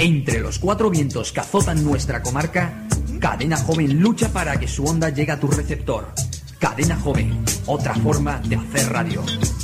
Entre los cuatro vientos que azotan nuestra comarca, Cadena Joven lucha para que su onda llegue a tu receptor. Cadena Joven, otra forma de hacer radio.